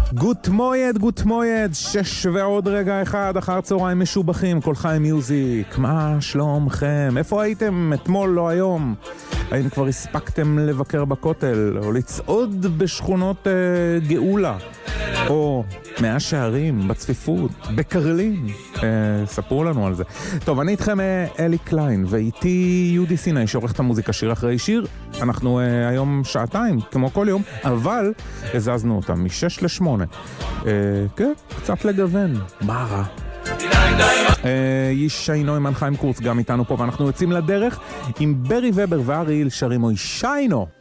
גוט מויד, 6 ועוד רגע אחד אחר צהריים משובחים, כל חיים מיוזיק, מה שלומכם? איפה הייתם אתמול, לא היום? האם כבר הספקתם לבקר בכותל, או לצעוד בשכונות גאולה, או 100 שערים, בצפיפות, בקרלין? ספרו לנו על זה. טוב, אני איתכם אלי קליין, ואיתי יהודי סיני, שעורך את המוזיקה שיר אחרי שיר. אנחנו היום שעתיים, כמו כל יום, אבל הזזנו אותם מ-6 ל-8. כן, קצת לגוון. מה רע? ישיינו עם מנחיים קורץ גם איתנו פה, ואנחנו יוצאים לדרך עם ברי ובר ואריאל שרים אוי שיינו.